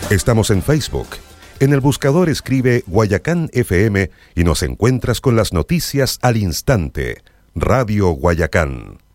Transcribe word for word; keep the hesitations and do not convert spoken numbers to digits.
Estamos en Facebook. En el buscador escribe Guayacán F M y nos encuentras con las noticias al instante. Radio Guayacán.